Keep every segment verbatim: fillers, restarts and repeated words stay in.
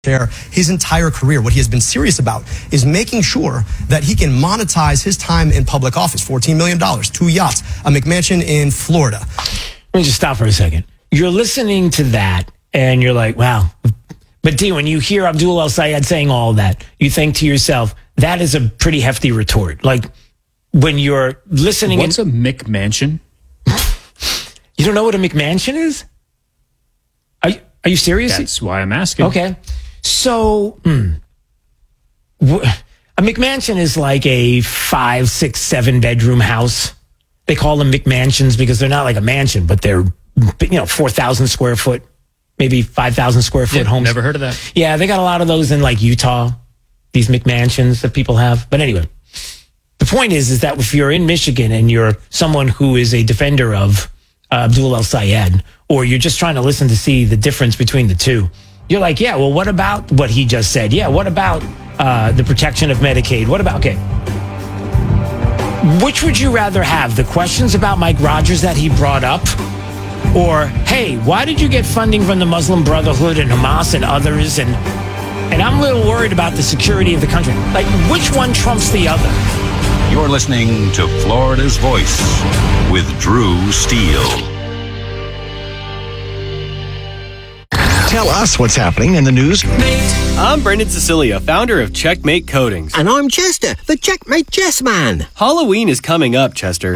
share his entire career. What he has been serious about is making sure that he can monetize his time in public office. fourteen million dollars, two yachts, a McMansion in Florida. Let me just stop for a second. You're listening to that and you're like, wow. But D, when you hear Abdul El-Sayed saying all that, you think to yourself, that is a pretty hefty retort. Like when you're listening. What's in, a McMansion? You don't know what a McMansion is? Are you, are you serious? That's why I'm asking. Okay. So, hmm, a McMansion is like a five, six, seven bedroom house. They call them McMansions because they're not like a mansion, but they're, you know, four thousand square foot, maybe five thousand square foot yeah, homes. Never heard of that. Yeah, they got a lot of those in like Utah, these McMansions that people have. But anyway, the point is, is that if you're in Michigan and you're someone who is a defender of uh, Abdul El-Sayed, or you're just trying to listen to see the difference between the two, you're like, yeah, well, what about what he just said? Yeah, what about uh, the protection of Medicaid? What about, okay. Which would you rather have? The questions about Mike Rogers that he brought up? Or, hey, why did you get funding from the Muslim Brotherhood and Hamas and others? And and I'm a little worried about the security of the country. Like, which one trumps the other? You're listening to Florida's Voice with Drew Steele. Tell us what's happening in the news. I'm Brendan Cecilia, founder of Checkmate Coatings. And I'm Chester, the Checkmate Chess Man. Halloween is coming up, Chester.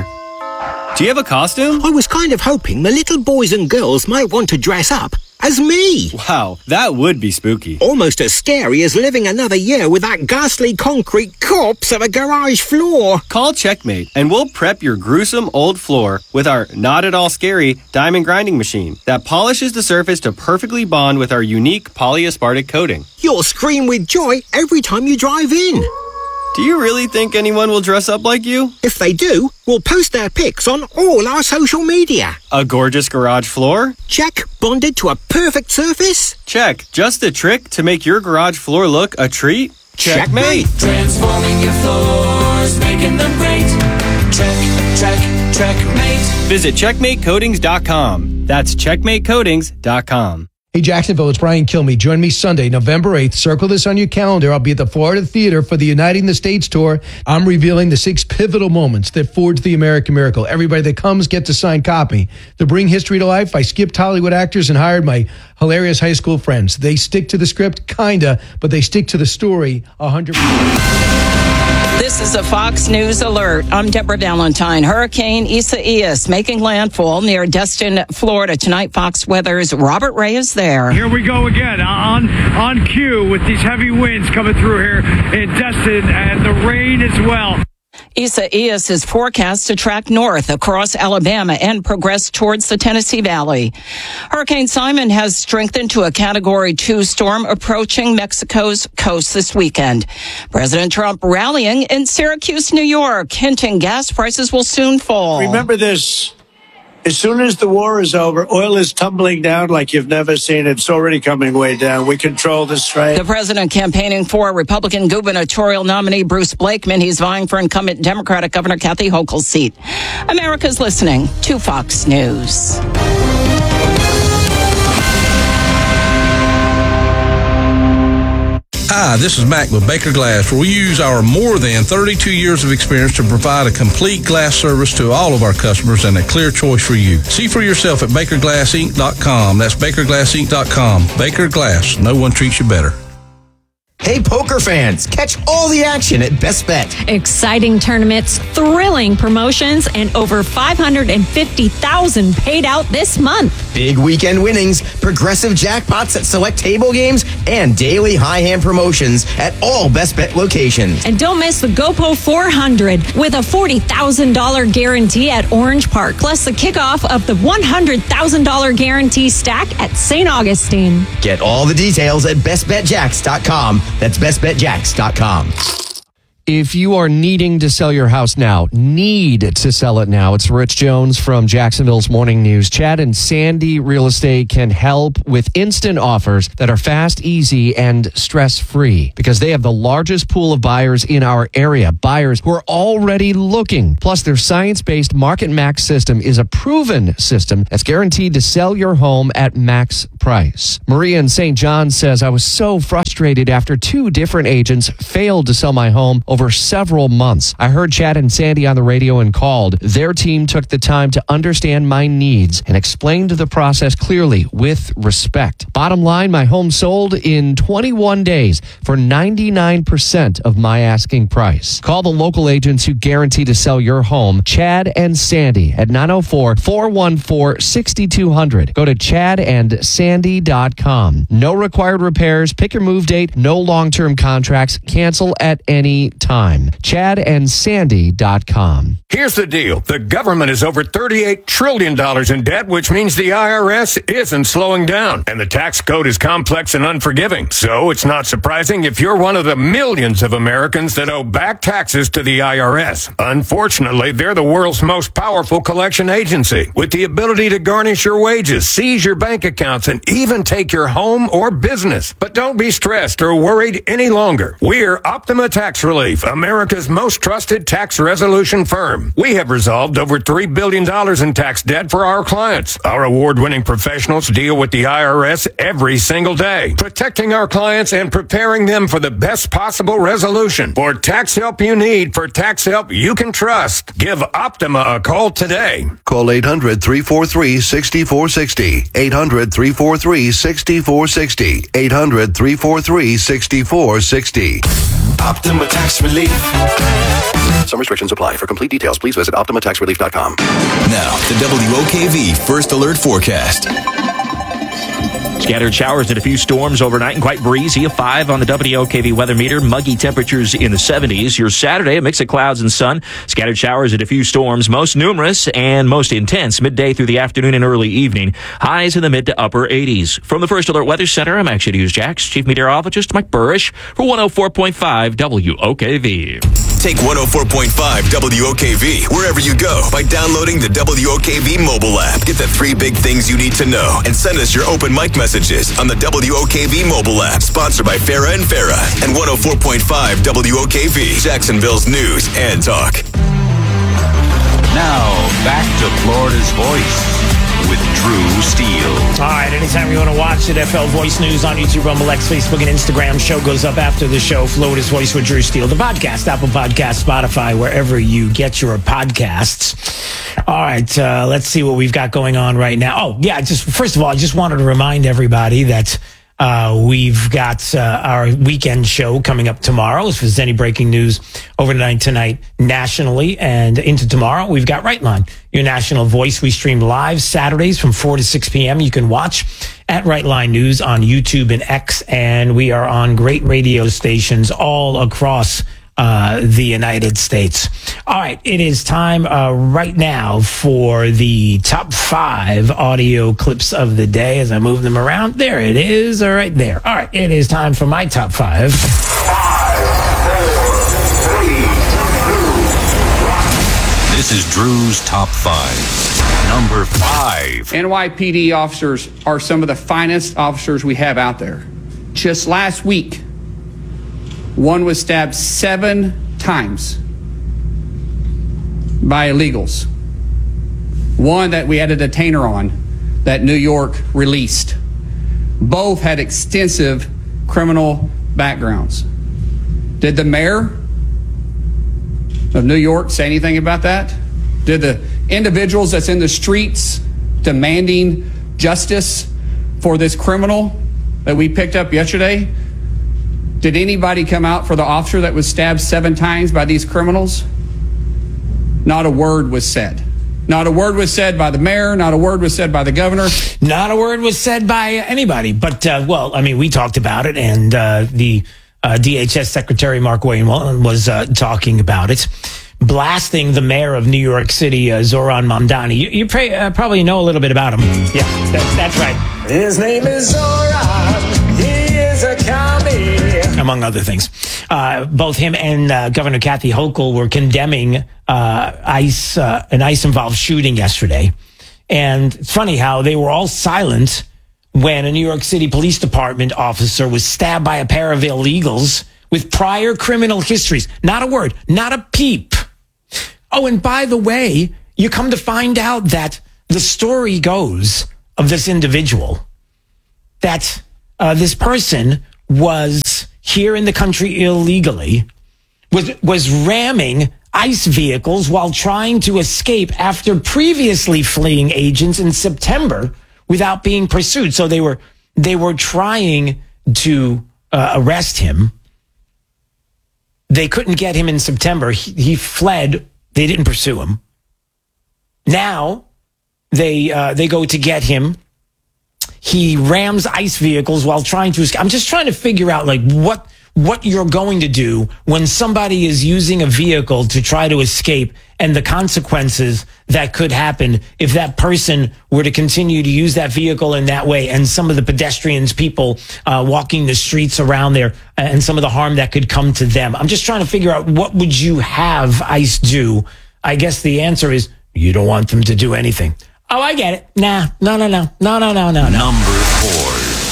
Do you have a costume? I was kind of hoping the little boys and girls might want to dress up as me. Wow, that would be spooky. Almost as scary as living another year with that ghastly concrete corpse of a garage floor. Call Checkmate and we'll prep your gruesome old floor with our not at all scary diamond grinding machine that polishes the surface to perfectly bond with our unique polyaspartic coating. You'll scream with joy every time you drive in. Do you really think anyone will dress up like you? If they do, we'll post their pics on all our social media. A gorgeous garage floor? Check. Bonded to a perfect surface? Check. Just a trick to make your garage floor look a treat? Checkmate. Checkmate. Transforming your floors, making them great. Check, check, checkmate. Visit checkmate coatings dot com. That's checkmate coatings dot com. Hey, Jacksonville, it's Brian Kilmeade. Join me Sunday, November eighth. Circle this on your calendar. I'll be at the Florida Theater for the Uniting the States tour. I'm revealing the six pivotal moments that forged the American miracle. Everybody that comes gets a signed copy. To bring history to life, I skipped Hollywood actors and hired my hilarious high school friends. They stick to the script, kinda, but they stick to the story one hundred percent. This is a Fox News alert. I'm Deborah Valentine. Hurricane Isaias making landfall near Destin, Florida. Tonight, Fox Weather's Robert Ray is there. Here we go again on on cue with these heavy winds coming through here in Destin and the rain as well. Isaias is forecast to track north across Alabama and progress towards the Tennessee Valley. Hurricane Simon has strengthened to a Category two storm approaching Mexico's coast this weekend. President Trump rallying in Syracuse, New York, hinting gas prices will soon fall. Remember this. As soon as the war is over, oil is tumbling down like you've never seen. It's already coming way down. We control the strait. The president campaigning for Republican gubernatorial nominee Bruce Blakeman. He's vying for incumbent Democratic Governor Kathy Hochul's seat. America's listening to Fox News. Hi, this is Mac with Baker Glass, where we use our more than thirty-two years of experience to provide a complete glass service to all of our customers and a clear choice for you. See for yourself at baker glass inc dot com. That's baker glass inc dot com. Baker Glass. No one treats you better. Hey, poker fans, catch all the action at Best Bet. Exciting tournaments, thrilling promotions, and over five hundred fifty thousand dollars paid out this month. Big weekend winnings, progressive jackpots at select table games, and daily high hand promotions at all Best Bet locations. And don't miss the GoPro four hundred with a forty thousand dollars guarantee at Orange Park, plus the kickoff of the one hundred thousand dollars guarantee stack at Saint Augustine. Get all the details at best bet jacks dot com. That's best bet jacks dot com. If you are needing to sell your house now, need to sell it now, it's Rich Jones from Jacksonville's Morning News. Chad and Sandy Real Estate can help with instant offers that are fast, easy, and stress-free because they have the largest pool of buyers in our area, buyers who are already looking. Plus, their science-based Market Max system is a proven system that's guaranteed to sell your home at max price. Maria in Saint John says, I was so frustrated after two different agents failed to sell my home over several months. I heard Chad and Sandy on the radio and called. Their team took the time to understand my needs and explained the process clearly with respect. Bottom line, my home sold in twenty-one days for ninety-nine percent of my asking price. Call the local agents who guarantee to sell your home, Chad and Sandy, at nine oh four, four one four, six two zero zero. Go to chad and sandy dot com. No required repairs. Pick your move date. No long-term contracts. Cancel at any time. chad and sandy dot com. Here's the deal. The government is over thirty-eight trillion dollars in debt, which means the I R S isn't slowing down. And the tax code is complex and unforgiving. So it's not surprising if you're one of the millions of Americans that owe back taxes to the I R S. Unfortunately, they're the world's most powerful collection agency with the ability to garnish your wages, seize your bank accounts, and even take your home or business. But don't be stressed or worried any longer. We're Optima Tax Relief, America's most trusted tax resolution firm. We have resolved over three billion dollars in tax debt for our clients. Our award-winning professionals deal with the I R S every single day, protecting our clients and preparing them for the best possible resolution. For tax help you need, for tax help you can trust, give Optima a call today. Call eight hundred, three four three, six four six zero. eight hundred, three four three, six four six zero. eight hundred, three four three, six four six zero. Optima Tax Relief. Some restrictions apply. For complete details, please visit optima tax relief dot com. Now, the W O K V First Alert Forecast. Scattered showers and a few storms overnight and quite breezy. A five on the W O K V weather meter. Muggy temperatures in the seventies. Your Saturday, a mix of clouds and sun. Scattered showers and a few storms. Most numerous and most intense midday through the afternoon and early evening. Highs in the mid to upper eighties. From the First Alert Weather Center, I'm Action News Jax Chief Meteorologist Mike Burrish for one oh four point five W O K V. Take one oh four point five W O K V wherever you go by downloading the W O K V mobile app. Get the three big things you need to know and send us your open mic messages on the W O K V mobile app. Sponsored by Farah and Farah and one oh four point five W O K V, Jacksonville's news and talk. Now, back to Florida's Voice with Drew Steele. All right, anytime you want to watch it, F L Voice News on YouTube, Rumble, X, Facebook, and Instagram. Show goes up after the show. Florida's Voice with Drew Steele. The podcast, Apple Podcasts, Spotify, wherever you get your podcasts. All right, uh, let's see what we've got going on right now. Oh, yeah, just first of all, I just wanted to remind everybody that Uh, we've got uh, our weekend show coming up tomorrow. If there's any breaking news overnight tonight nationally and into tomorrow, we've got Right Line, your national voice. We stream live Saturdays from four to six p.m. You can watch at Right Line News on YouTube and X, and we are on great radio stations all across Uh, the United States. All right, it is time uh, right now for the top five audio clips of the day as I move them around. There it is, all right there. All right, it is time for my top five. This is Drew's top five. Number five. N Y P D officers are some of the finest officers we have out there. Just last week, one was stabbed seven times by illegals. One that we had a detainer on that New York released. Both had extensive criminal backgrounds. Did the mayor of New York say anything about that? Did the individuals that's in the streets demanding justice for this criminal that we picked up yesterday, did anybody come out for the officer that was stabbed seven times by these criminals? Not a word was said. Not a word was said by the mayor. Not a word was said by the governor. Not a word was said by anybody. But, uh, well, I mean, we talked about it, and uh, the uh, D H S Secretary Mark Wayne was uh, talking about it, blasting the mayor of New York City, uh, Zohran Mamdani. You, you pray, uh, probably know a little bit about him. Yeah, that's, that's right. His name is Zohran. He is a commie. Among among other things. Uh, both him and uh, Governor Kathy Hochul were condemning uh, ICE, uh, an ICE-involved shooting yesterday. And it's funny how they were all silent when a New York City Police Department officer was stabbed by a pair of illegals with prior criminal histories. Not a word, not a peep. Oh, and by the way, you come to find out that the story goes of this individual, that uh, this person was here in the country illegally, was, was ramming ICE vehicles while trying to escape after previously fleeing agents in September without being pursued. So they were they were trying to uh, arrest him. They couldn't get him in September. He, he fled. They didn't pursue him. Now they uh, they go to get him. He rams ICE vehicles while trying to escape. I'm just trying to figure out like what what you're going to do when somebody is using a vehicle to try to escape and the consequences that could happen if that person were to continue to use that vehicle in that way, and some of the pedestrians, people uh, walking the streets around there, and some of the harm that could come to them. I'm just trying to figure out, what would you have ICE do? I guess the answer is you don't want them to do anything. Oh, I get it. Nah, no, no, no, no, no, no, no. Number four.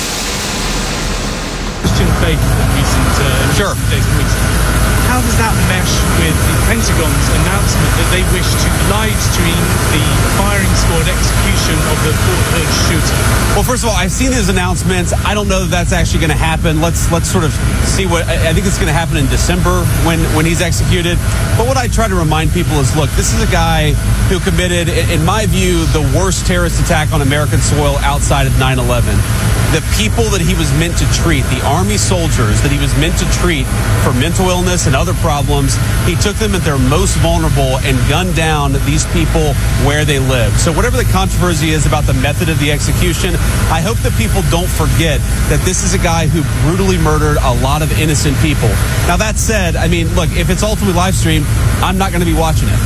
Christian faith in recent, uh, sure. recent days and weeks. How does that mesh with the Pentagon's announcement that they wish to live stream the firing squad execution of the Fort Hood shooter? Well, first of all, I've seen his announcements. I don't know that that's actually going to happen. Let's let's sort of see what I think it's going to happen in December when when he's executed. But what I try to remind people is, look, this is a guy who committed, in my view, the worst terrorist attack on American soil outside of nine eleven. The people that he was meant to treat, the Army soldiers that he was meant to treat for mental illness and other problems, he took them at their most vulnerable and gunned down these people where they live. So whatever the controversy is about the method of the execution, I hope that people don't forget that this is a guy who brutally murdered a lot of innocent people. Now, that said, I mean, look, if it's ultimately live streamed, I'm not going to be watching it.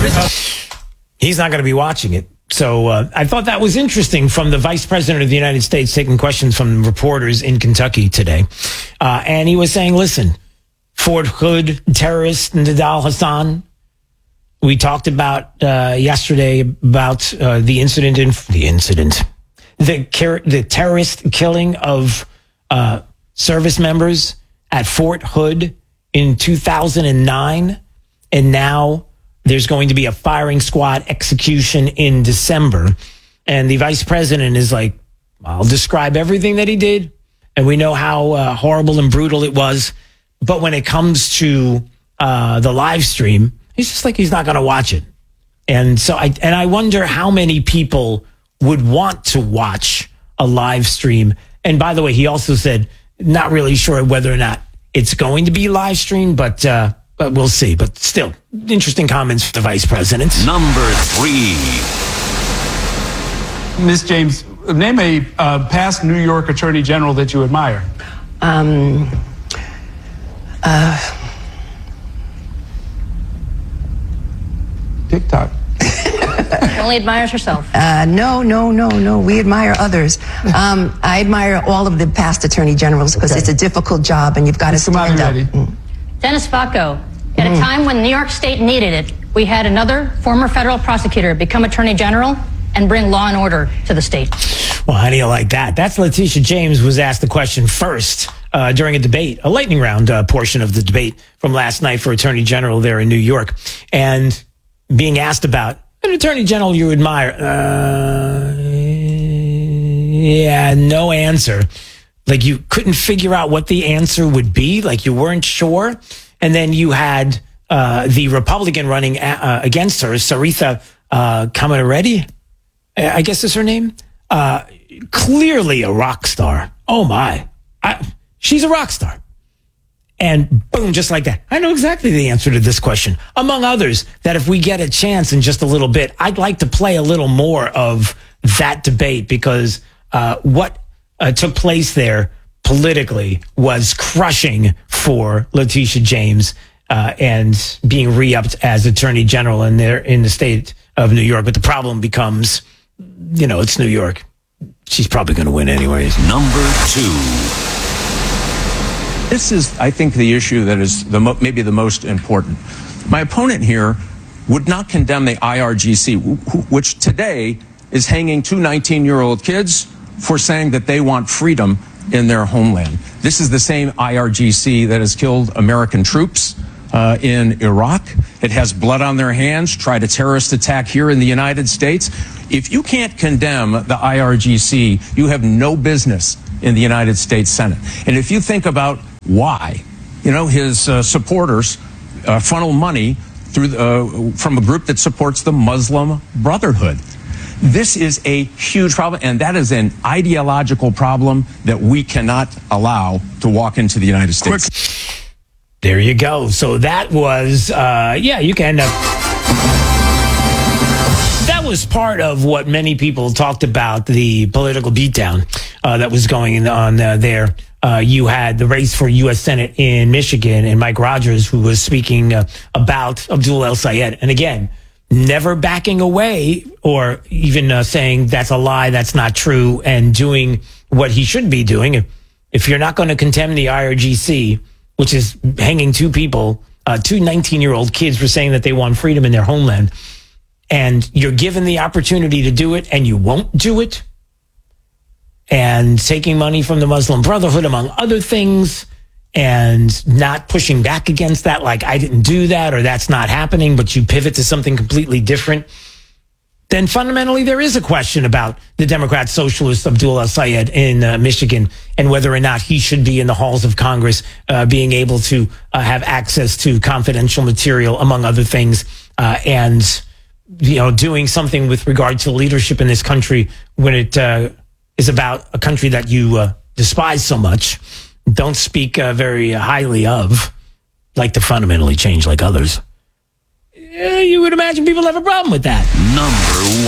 He's not going to be watching it. So uh, I thought that was interesting from the Vice President of the United States taking questions from reporters in Kentucky today. Uh, and he was saying, listen, Fort Hood terrorist Nidal Hassan, we talked about uh, yesterday about uh, the incident in the incident, the, the terrorist killing of uh, service members at Fort Hood in two thousand nine. And now there's going to be a firing squad execution in December. And the vice president is like, I'll describe everything that he did. And we know how uh, horrible and brutal it was. But when it comes to uh, the live stream, he's just like, he's not going to watch it. And so I, and I wonder how many people would want to watch a live stream. And by the way, he also said, not really sure whether or not it's going to be live streamed, but, uh, But we'll see. But still, interesting comments from the vice president. Number three. Miz James, name a uh, past New York Attorney General that you admire. Um, uh, TikTok. She only admires herself. Uh, no, no, no, no. We admire others. Um, I admire all of the past attorney generals because okay. It's a difficult job and you've got to stand up. Mm. Dennis Bacco, at mm. a time when New York State needed it, we had another former federal prosecutor become attorney general and bring law and order to the state. Well, how do you like that? That's Letitia James was asked the question first uh, during a debate, a lightning round uh, portion of the debate from last night for attorney general there in New York. And being asked about an attorney general you admire. Uh, yeah, no answer. Like you couldn't figure out what the answer would be. Like you weren't sure. And then you had uh, the Republican running uh, against her, Saritha uh, Kamareddy, I guess is her name. Uh, clearly a rock star. Oh my. I, she's a rock star. And boom, just like that. I know exactly the answer to this question. Among others, that if we get a chance in just a little bit, I'd like to play a little more of that debate because uh, what uh, took place there politically was crushing for Letitia James uh, and being re-upped as Attorney General in there in the state of New York. But the problem becomes, you know, it's New York. She's probably going to win anyways. Number two. This is, I think, the issue that is the mo- maybe the most important. My opponent here would not condemn the I R G C, wh- which today is hanging two nineteen-year-old kids for saying that they want freedom in their homeland. This is the same I R G C that has killed American troops uh, in Iraq. It has blood on their hands, tried a terrorist attack here in the United States. If you can't condemn the I R G C, you have no business in the United States Senate. And if you think about why, you know, his uh, supporters uh, funnel money through the, uh, from a group that supports the Muslim Brotherhood. This is a huge problem, and that is an ideological problem that we cannot allow to walk into the United States. There you go. So that was, uh, yeah, you can. Uh, that was part of what many people talked about, the political beatdown uh, that was going on uh, there. Uh, you had the race for U S Senate in Michigan, and Mike Rogers, who was speaking uh, about Abdul El-Sayed. And again, never backing away or even uh, saying that's a lie, that's not true, and doing what he should be doing. If you're not going to condemn the I R G C, which is hanging two people, uh, two nineteen-year-old kids for saying that they want freedom in their homeland, and you're given the opportunity to do it and you won't do it, and taking money from the Muslim Brotherhood, among other things, and not pushing back against that, like I didn't do that or that's not happening, but you pivot to something completely different, then fundamentally there is a question about the Democrat socialist Abdul El-Sayed in uh, Michigan and whether or not he should be in the halls of Congress, uh, being able to uh, have access to confidential material, among other things, uh, and you know, doing something with regard to leadership in this country when it uh, is about a country that you uh, despise so much, don't speak uh, very highly of, like to fundamentally change like others. Yeah, you would imagine people have a problem with that. Number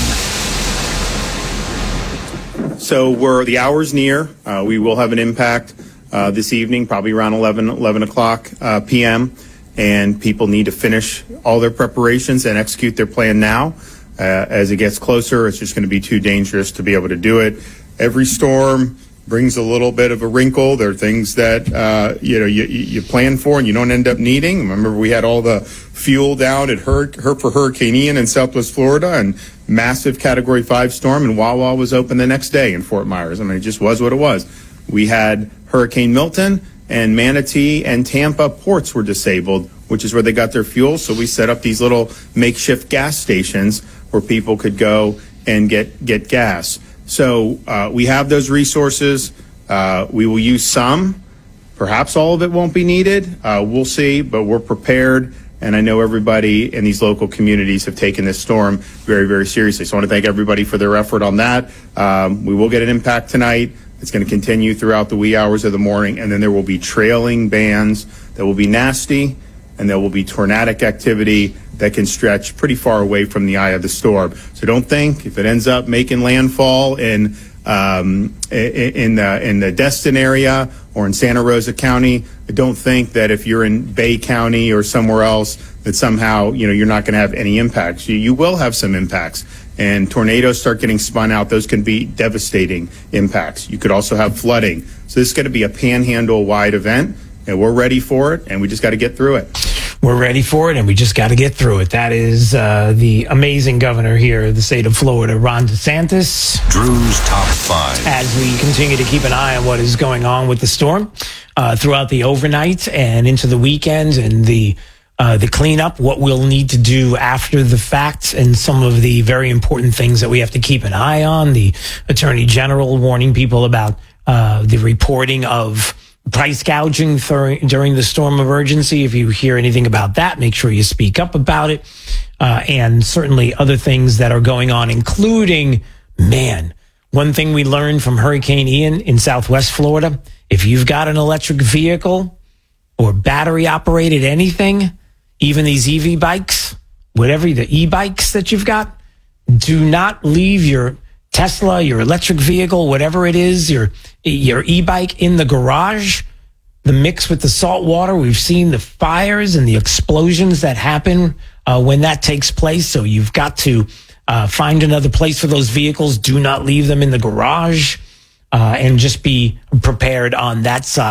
one. So we're the hour's near. Uh, we will have an impact uh, this evening, probably around eleven, eleven o'clock uh, p m. And people need to finish all their preparations and execute their plan now. Uh, as it gets closer, it's just going to be too dangerous to be able to do it. Every storm brings a little bit of a wrinkle. There are things that uh, you know you, you plan for and you don't end up needing. Remember, we had all the fuel down at Hur- Hur- for Hurricane Ian in Southwest Florida, and massive Category Five storm, and Wawa was open the next day in Fort Myers. I mean, it just was what it was. We had Hurricane Milton, and Manatee and Tampa ports were disabled, which is where they got their fuel. So we set up these little makeshift gas stations where people could go and get get gas. So uh, we have those resources. Uh, we will use some. Perhaps all of it won't be needed. Uh, we'll see, but we're prepared. And I know everybody in these local communities have taken this storm very, very seriously. So I want to thank everybody for their effort on that. Um, we will get an impact tonight. It's going to continue throughout the wee hours of the morning. And then there will be trailing bands that will be nasty, and there will be tornadic activity that can stretch pretty far away from the eye of the storm. So don't think if it ends up making landfall in um, in the in the Destin area or in Santa Rosa County, don't think that if you're in Bay County or somewhere else that somehow you know you're not going to have any impacts. You, you will have some impacts. And tornadoes start getting spun out, those can be devastating impacts. You could also have flooding. So this is going to be a panhandle-wide event, and we're ready for it, and we just got to get through it. We're ready for it, and we just got to get through it. That is uh, the amazing governor here of the state of Florida, Ron DeSantis. Drew's Top five. As we continue to keep an eye on what is going on with the storm uh, throughout the overnight and into the weekend, and the uh, the cleanup, what we'll need to do after the fact, and some of the very important things that we have to keep an eye on. The Attorney General warning people about uh, the reporting of price gouging th- during the storm emergency. If you hear anything about that, make sure you speak up about it. Uh, and certainly other things that are going on, including, man, one thing we learned from Hurricane Ian in Southwest Florida, if you've got an electric vehicle or battery operated anything, even these E V bikes, whatever the e-bikes that you've got, do not leave your Tesla, your electric vehicle, whatever it is, your your e-bike in the garage. The mix with the salt water, we've seen the fires and the explosions that happen uh, when that takes place. So you've got to uh, find another place for those vehicles. Do not leave them in the garage, uh, and just be prepared on that side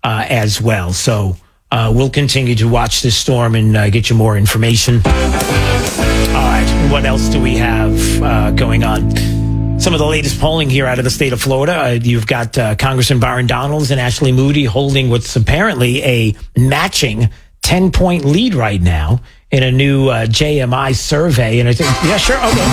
uh, as well. So uh, we'll continue to watch this storm and uh, get you more information. All right, what else do we have uh, going on? Some of the latest polling here out of the state of Florida. Uh, you've got uh, Congressman Byron Donalds and Ashley Moody holding what's apparently a matching ten-point lead right now in a new uh, J M I survey. And I think, yeah, sure, okay.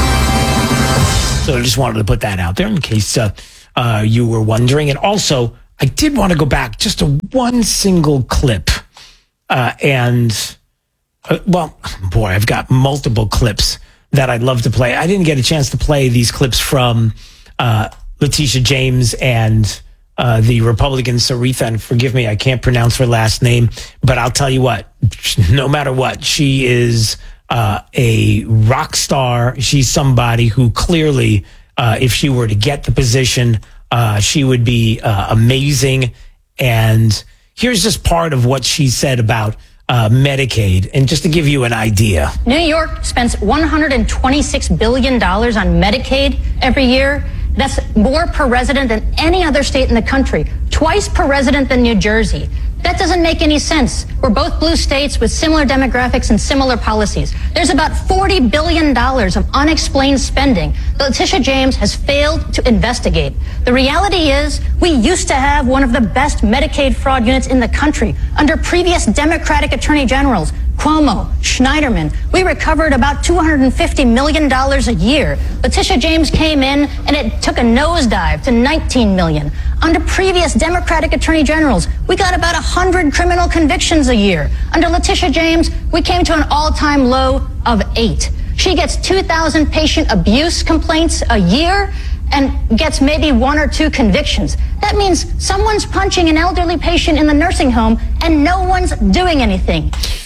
So I just wanted to put that out there in case uh, uh, you were wondering. And also, I did want to go back just to one single clip. Uh, and, uh, well, boy, I've got multiple clips that I'd love to play. I didn't get a chance to play these clips from uh, Letitia James and uh, the Republican Saritha, and forgive me, I can't pronounce her last name, but I'll tell you what, no matter what, she is uh, a rock star. She's somebody who clearly, uh, if she were to get the position, uh, she would be uh, amazing. And here's just part of what she said about Uh, Medicaid, and just to give you an idea. New York spends one hundred twenty-six billion dollars on Medicaid every year. That's more per resident than any other state in the country, twice per resident than New Jersey. That doesn't make any sense. We're both blue states with similar demographics and similar policies. There's about forty billion dollars of unexplained spending that Letitia James has failed to investigate. The reality is we used to have one of the best Medicaid fraud units in the country under previous Democratic attorney generals, Cuomo, Schneiderman. We recovered about two hundred fifty million dollars a year. Letitia James came in and it took a nosedive to nineteen million dollars. Under previous Democratic attorney generals, we got about one hundred criminal convictions a year. Under Letitia James, we came to an all-time low of eight. She gets two thousand patient abuse complaints a year and gets maybe one or two convictions. That means someone's punching an elderly patient in the nursing home and no one's doing anything.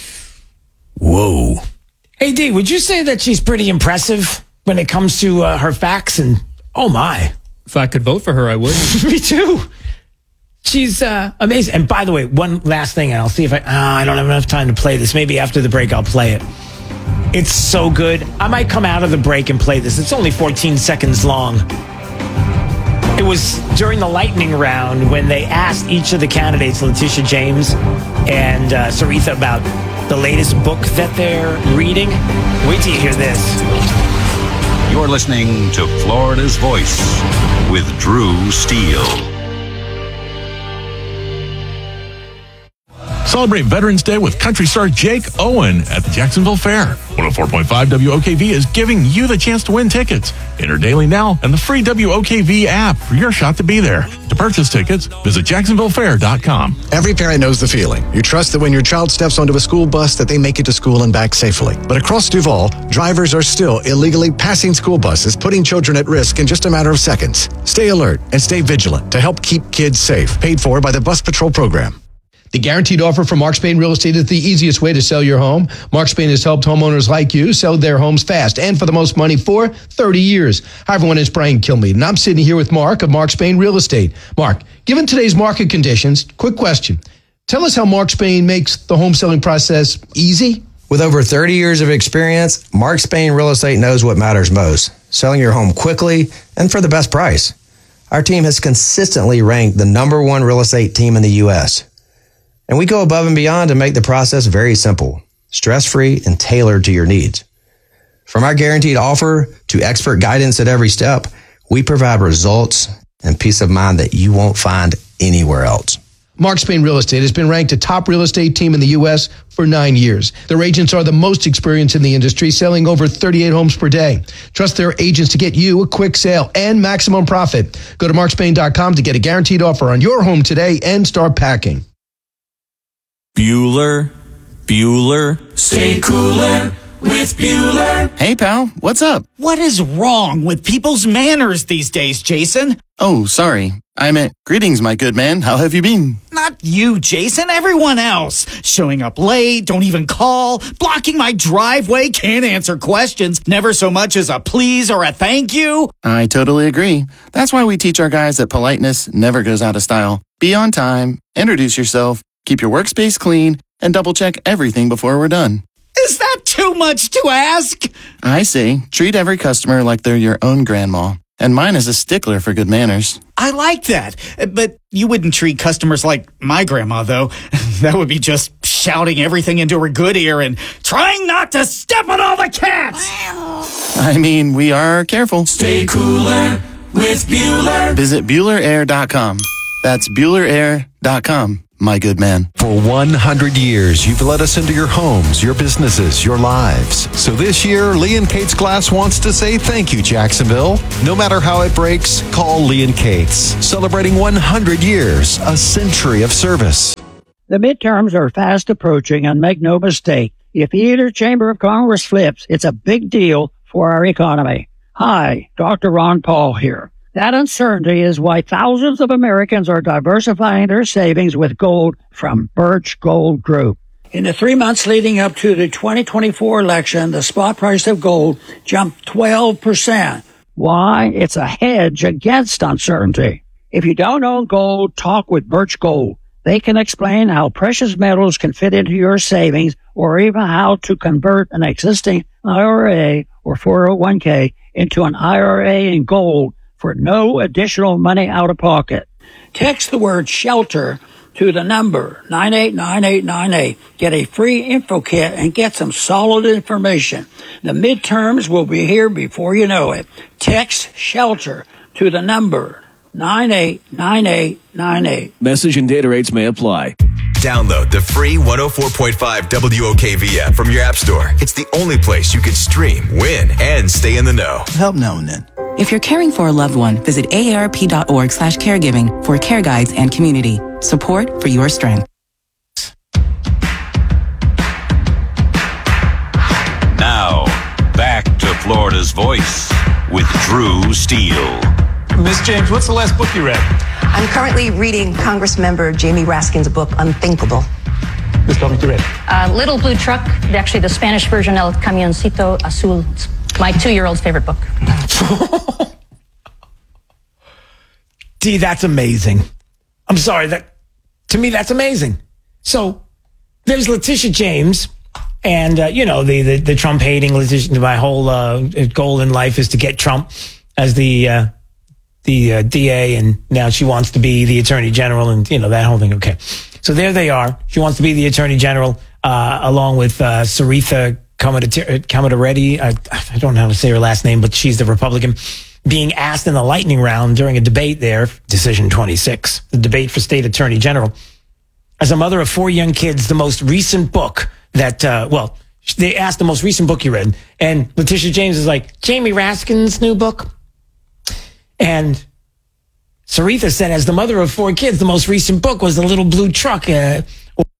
Whoa. Hey, D, would you say that she's pretty impressive when it comes to uh, her facts? And oh my. If I could vote for her, I would. Me too. She's uh, amazing. And by the way, one last thing, and I'll see if I, uh, I don't have enough time to play this. Maybe after the break, I'll play it. It's so good. I might come out of the break and play this. It's only fourteen seconds long. It was during the lightning round when they asked each of the candidates, Letitia James and uh, Saritha, about the latest book that they're reading. Wait till you hear this. You're listening to Florida's Voice with Drew Steele. Celebrate Veterans Day with country star Jake Owen at the Jacksonville Fair. one oh four point five W O K V is giving you the chance to win tickets. Enter daily now and the free W O K V app for your shot to be there. To purchase tickets, visit jacksonville fair dot com. Every parent knows the feeling. You trust that when your child steps onto a school bus that they make it to school and back safely. But across Duval, drivers are still illegally passing school buses, putting children at risk in just a matter of seconds. Stay alert and stay vigilant to help keep kids safe. Paid for by the Bus Patrol Program. The guaranteed offer from Mark Spain Real Estate is the easiest way to sell your home. Mark Spain has helped homeowners like you sell their homes fast and for the most money for thirty years. Hi, everyone. It's Brian Kilmeade, and I'm sitting here with Mark of Mark Spain Real Estate. Mark, given today's market conditions, quick question. Tell us how Mark Spain makes the home selling process easy. With over thirty years of experience, Mark Spain Real Estate knows what matters most, selling your home quickly and for the best price. Our team has consistently ranked the number one real estate team in the U S And we go above and beyond to make the process very simple, stress-free, and tailored to your needs. From our guaranteed offer to expert guidance at every step, we provide results and peace of mind that you won't find anywhere else. Mark Spain Real Estate has been ranked a top real estate team in the U S for nine years. Their agents are the most experienced in the industry, selling over thirty-eight homes per day. Trust their agents to get you a quick sale and maximum profit. Go to mark spain dot com to get a guaranteed offer on your home today and start packing. Bueller, Bueller. Stay cooler with Bueller. Hey, pal, what's up? What is wrong with people's manners these days, Jason? Oh, sorry. I meant, greetings, my good man. How have you been? Not you, Jason. Everyone else. Showing up late, don't even call, blocking my driveway, can't answer questions, never so much as a please or a thank you. I totally agree. That's why we teach our guys that politeness never goes out of style. Be on time, introduce yourself, keep your workspace clean, and double-check everything before we're done. Is that too much to ask? I say, treat every customer like they're your own grandma. And mine is a stickler for good manners. I like that. But you wouldn't treat customers like my grandma, though. That would be just shouting everything into her good ear and trying not to step on all the cats. I mean, we are careful. Stay cooler with Bueller. Visit Bueller Air dot com. That's Bueller Air dot com, my good man. For one hundred years, you've let us into your homes, your businesses, your lives. So this year, Lee and Kate's Glass wants to say thank you, Jacksonville. No matter how it breaks, call Lee and Kate's. Celebrating one hundred years, a century of service. The midterms are fast approaching, and make no mistake, if either chamber of Congress flips, it's a big deal for our economy. Hi, Doctor Ron Paul here. That uncertainty is why thousands of Americans are diversifying their savings with gold from Birch Gold Group. In the three months leading up to the twenty twenty-four election, the spot price of gold jumped twelve percent. Why? It's a hedge against uncertainty. If you don't own gold, talk with Birch Gold. They can explain how precious metals can fit into your savings, or even how to convert an existing I R A or four oh one k into an I R A in gold for no additional money out of pocket. Text the word SHELTER to the number nine eight nine eight nine eight. Get a free info kit and get some solid information. The midterms will be here before you know it. Text SHELTER to the number nine eight nine eight nine eight. Message and data rates may apply. Download the free one oh four point five W O K V app from your app store. It's the only place you can stream, win, and stay in the know. Help now and then. If you're caring for a loved one, visit A A R P dot org slash caregiving for care guides and community. Support for your strength. Now, back to Florida's Voice with Drew Steele. Miss James, what's the last book you read? I'm currently reading Congressmember Jamie Raskin's book, Unthinkable. Miss Tommy Tourette. Uh, Little Blue Truck, actually the Spanish version, El Camioncito Azul. It's my two-year-old's favorite book. D, that's amazing. I'm sorry, that to me that's amazing. So there's Letitia James, and uh, you know the the, the Trump hating Letitia. My whole uh, goal in life is to get Trump as the uh, the uh, D A, and now she wants to be the Attorney General, and you know that whole thing. Okay, so there they are. She wants to be the Attorney General uh, along with uh, Saritha Kamareddy. I, I don't know how to say her last name, but she's the Republican, being asked in the lightning round during a debate there, decision twenty-six, the debate for state attorney general. As a mother of four young kids, the most recent book that, uh, well, they asked the most recent book you read, and Letitia James is like, Jamie Raskin's new book. And Saritha said, as the mother of four kids, the most recent book was The Little Blue Truck. Uh,